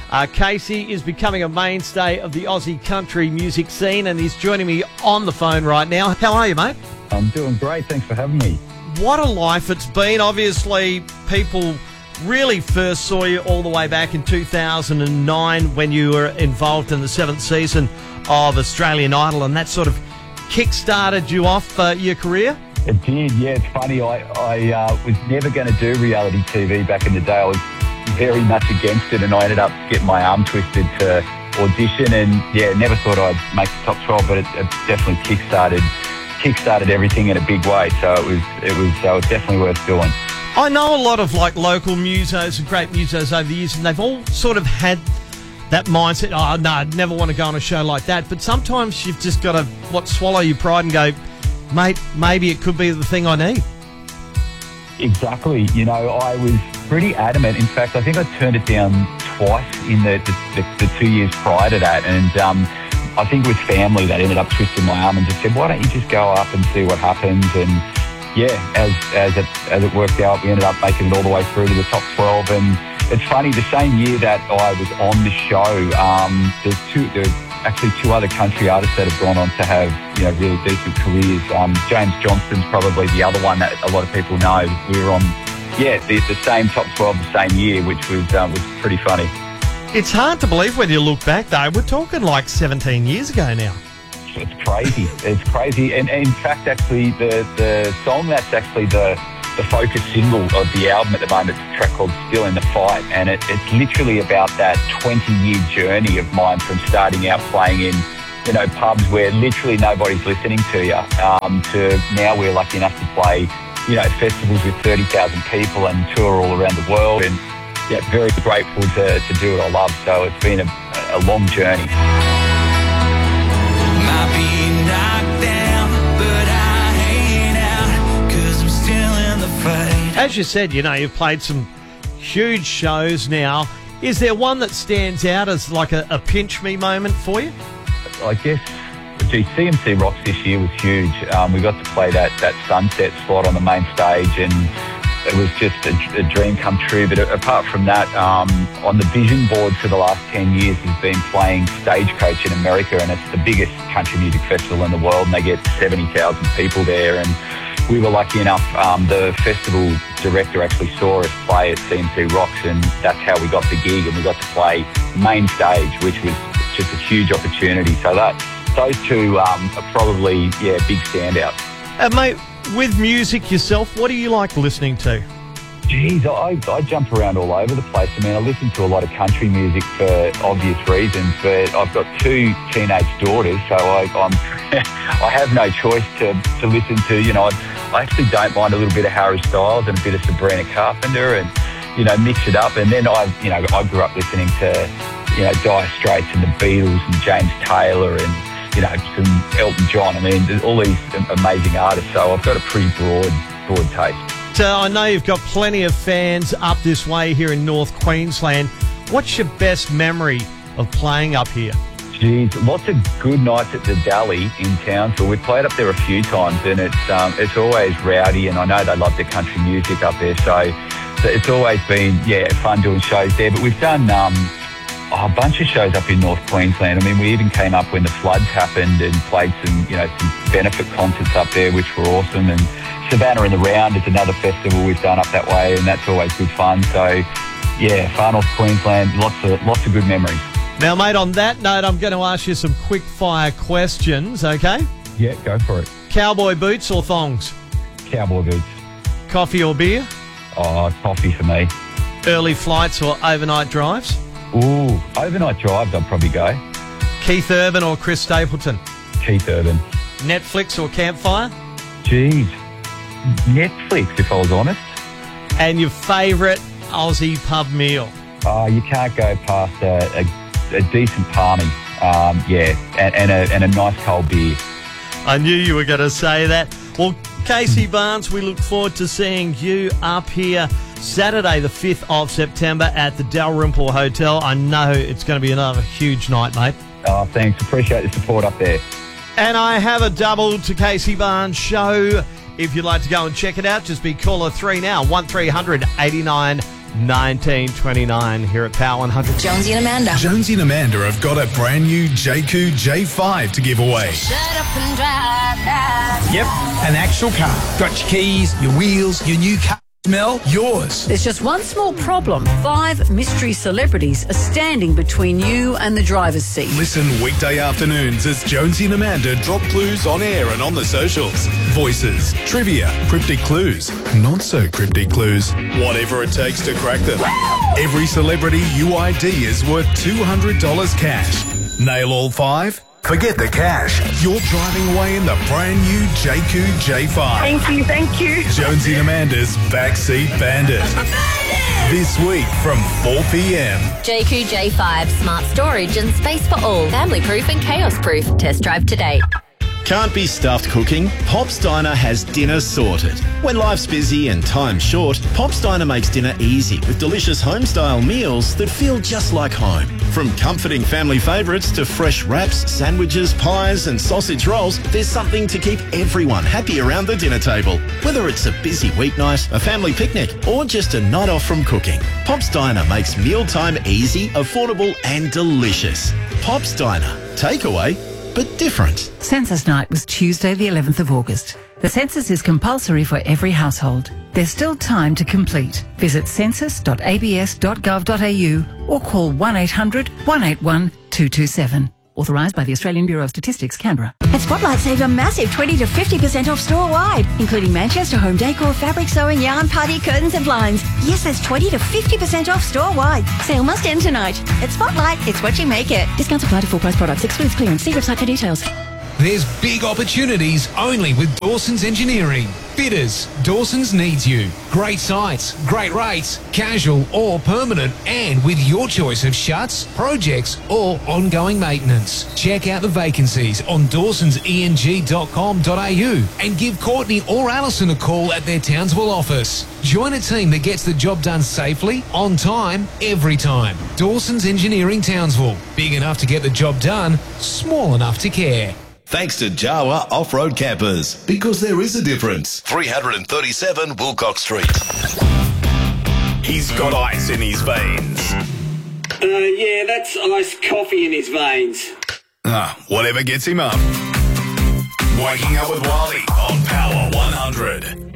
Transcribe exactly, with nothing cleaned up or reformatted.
Uh, Casey is becoming a mainstay of the Aussie country music scene, and he's joining me on the phone right now. How are you, mate? I'm doing great. Thanks for having me. What a life it's been. Obviously, people really first saw you all the way back in two thousand nine when you were involved in the seventh season of Australian Idol, and that sort of kick-started you off uh, your career? It did, yeah. It's funny. I, I uh, was never going to do reality T V back in the day. I was very much against it, and I ended up getting my arm twisted to audition, and yeah, never thought I'd make the top twelve, but it, it definitely kick-started, kick-started everything in a big way. So it was, it was, uh, it was definitely worth doing. I know a lot of like local musos and great musos over the years, and they've all sort of had that mindset, oh no, I'd never want to go on a show like that. But sometimes you've just got to what swallow your pride and go, mate, maybe it could be the thing I need. Exactly. You know, I was pretty adamant. In fact, I think I turned it down twice in the, the, the, the two years prior to that. And um, I think it was family that ended up twisting my arm and just said, why don't you just go up and see what happens? And yeah, as as it, as it worked out, we ended up making it all the way through to the top twelve. And it's funny, the same year that I was on the show, um, there's two, there's actually two other country artists that have gone on to have, you know, really decent careers. Um, James Johnston's probably the other one that a lot of people know. We were on, yeah, the, the same top twelve the same year, which was uh, was pretty funny. It's hard to believe when you look back, though. We're talking like seventeen years ago now. It's crazy. It's crazy. And, and in fact, actually, the, the song that's actually the the focus single of the album at the moment, it's a track called Still in the Fight, and it, it's literally about that twenty-year journey of mine from starting out playing in, you know, pubs where literally nobody's listening to you, um, to now we're lucky enough to play, you know, festivals with thirty thousand people and tour all around the world, and yeah, very grateful to, to do what I love. So it's been a, a long journey. Might be knocked down, but I ain't out, 'cause I'm still in the fight. As you said, you know, you've played some huge shows now. Is there one that stands out as like a, a pinch me moment for you? I guess, gee, C M C Rocks this year was huge. Um, we got to play that, that sunset slot on the main stage, and it was just a, a dream come true. But apart from that, um, on the vision board for the last ten years has been playing Stagecoach in America, and it's the biggest country music festival in the world, and they get seventy thousand people there. And we were lucky enough, um, the festival director actually saw us play at C M C Rocks, and that's how we got the gig, and we got to play main stage, which was just a huge opportunity. So that those two um, are probably, yeah, big standouts. Uh, mate, with music yourself, what do you like listening to? Geez, I, I jump around all over the place. I mean, I listen to a lot of country music for obvious reasons, but I've got two teenage daughters, so I, I'm, I have no choice to, to listen to, you know, I, I actually don't mind a little bit of Harry Styles and a bit of Sabrina Carpenter, and, you know, mix it up. And then I, you know, I grew up listening to, you know, Dire Straits and the Beatles and James Taylor and, you know, some Elton John. I mean, there's all these amazing artists, so I've got a pretty broad, broad taste. So I know you've got plenty of fans up this way here in North Queensland. What's your best memory of playing up here? Geez, lots of good nights at the Dally in Townsville. We've played up there a few times, and it's um, it's always rowdy, and I know they love the country music up there, so, so it's always been, yeah, fun doing shows there. But we've done um, oh, a bunch of shows up in North Queensland. I mean, we even came up when the floods happened and played some, you know, some benefit concerts up there, which were awesome. And Savannah in the Round is another festival we've done up that way, and that's always good fun. So, yeah, far North Queensland, lots of lots of good memories. Now, mate, on that note, I'm going to ask you some quick-fire questions, okay? Yeah, go for it. Cowboy boots or thongs? Cowboy boots. Coffee or beer? Oh, coffee for me. Early flights or overnight drives? Ooh, overnight drives I'd probably go. Keith Urban or Chris Stapleton? Keith Urban. Netflix or campfire? Geez, Netflix, if I was honest. And your favourite Aussie pub meal? Oh, you can't go past a, a, a decent palmy, um, yeah, and, and, a, and a nice cold beer. I knew you were going to say that. Well, Casey Barnes, we look forward to seeing you up here Saturday the fifth of September at the Dalrymple Hotel. I know it's going to be another huge night, mate. Oh, thanks. Appreciate the support up there. And I have a double to Casey Barnes show. If you'd like to go and check it out, just be caller three now, one three hundred eighty-nine nineteen twenty-nine here at Power one hundred. Jonesy and Amanda. Jonesy and Amanda have got a brand new J Q J five to give away. Shut up and drive now. Yep, an actual car. Got your keys, your wheels, your new car smell, yours. There's just one small problem. Five mystery celebrities are standing between you and the driver's seat. Listen weekday afternoons as Jonesy and Amanda drop clues on air and on the socials. Voices, trivia, cryptic clues, not so cryptic clues, whatever it takes to crack them. Every celebrity U I D is worth two hundred dollars cash. Nail all five? Forget the cash. You're driving away in the brand new J Q J five. Thank you, thank you. Jonesy and Amanda's Backseat Bandit. This week from four p.m. J Q J five, smart storage and space for all. Family proof and chaos proof. Test drive today. Can't be stuffed cooking? Pop's Diner has dinner sorted. When life's busy and time's short, Pop's Diner makes dinner easy with delicious home-style meals that feel just like home. From comforting family favourites to fresh wraps, sandwiches, pies and sausage rolls, there's something to keep everyone happy around the dinner table. Whether it's a busy weeknight, a family picnic or just a night off from cooking, Pop's Diner makes mealtime easy, affordable and delicious. Pop's Diner. Takeaway, but different. Census night was Tuesday the eleventh of August. The census is compulsory for every household. There's still time to complete. Visit census dot a b s dot gov dot a u or call one eight hundred, one eight one, two two seven. Authorised by the Australian Bureau of Statistics, Canberra. At Spotlight, save a massive twenty to fifty percent off store-wide, including Manchester home decor, fabric sewing, yarn, party, curtains and blinds. Yes, that's twenty to fifty percent off store-wide. Sale must end tonight. At Spotlight, it's what you make it. Discounts apply to full-price products. Excludes clearance. See website for details. There's big opportunities only with Dawson's Engineering. Fitters, Dawson's needs you. Great sites, great rates, casual or permanent, and with your choice of shuts, projects or ongoing maintenance. Check out the vacancies on dawsons e n g dot com dot a u and give Courtney or Alison a call at their Townsville office. Join a team that gets the job done safely, on time, every time. Dawson's Engineering Townsville. Big enough to get the job done, small enough to care. Thanks to Jawa Off-Road Campers, because there is a difference. three thirty-seven Wilcox Street. He's got ice in his veins. Uh, yeah, that's iced coffee in his veins. Ah, whatever gets him up. Waking up with Wally on Power one hundred.